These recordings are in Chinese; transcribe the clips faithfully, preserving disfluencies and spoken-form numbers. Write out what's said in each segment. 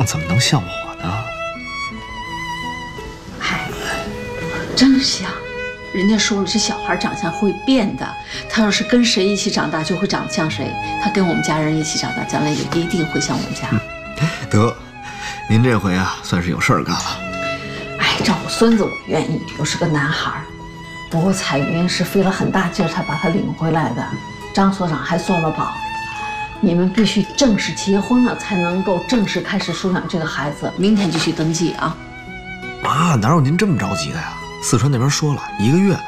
样怎么能像我呢？ 哎，真像。人家说了，这小孩长相会变的。他要是跟谁一起长大，就会长得像谁。他跟我们家人一起长大，将来也一定会像我们家。 嗯、得，您这回啊，算是有事儿干了。 哎，照顾孙子我愿意，又是个男孩。不过彩云是费了很大劲才把他领回来的，张所长还送了宝。你们必须正式结婚了，才能够正式开始收养这个孩子。明天就去登记啊！ 妈，哪有您这么着急的呀？四川那边说了一个月呢。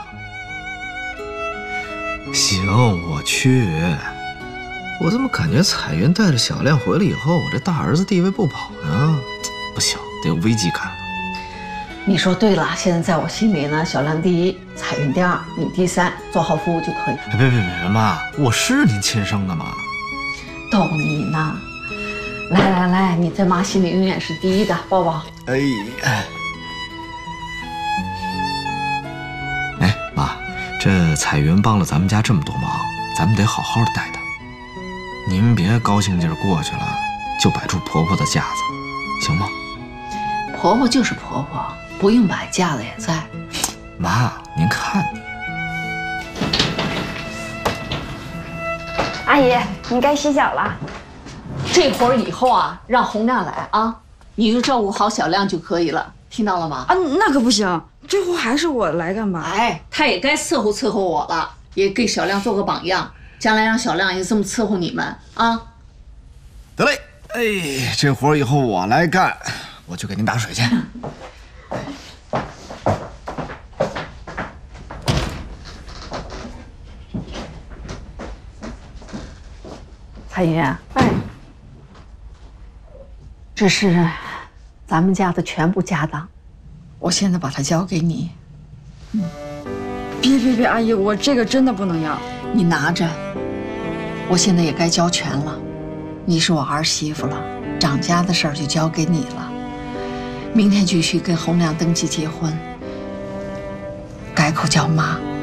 行，我去。我怎么感觉彩云带着小亮回来以后，我这大儿子地位不保呢？不行，得有危机感。 你说对了，现在在我心里呢，小亮第一，彩云第二，你第三，做好服务就可以。 哎，别别别，妈，我是您亲生的妈。 逗你呢。来来来，你在妈心里永远是第一的，抱抱。 哎哎。哎，妈，这彩云帮了咱们家这么多忙，咱们得好好的待她。您别高兴劲儿过去了，就摆出婆婆的架子，行吗？ 婆婆就是婆婆，不用摆架子也在。 妈，您看你。 阿姨，你该洗脚了。 这会儿以后啊，让洪亮来啊，你就照顾好小亮就可以了，听到了吗？ 啊，那可不行，这活还是我来干吧？ 哎，他也该伺候伺候我了，也给小亮做个榜样，将来让小亮也这么伺候你们啊。 得嘞，哎，这活以后我来干，我去给您打水去。 彩云，哎，这是咱们家的全部家当，我现在把它交给你。 嗯，别别别，阿姨，我这个真的不能要。 你拿着，我现在也该交权了。你是我儿媳妇了，长家的事儿就交给你了。明天就去跟洪亮登记结婚，改口叫妈。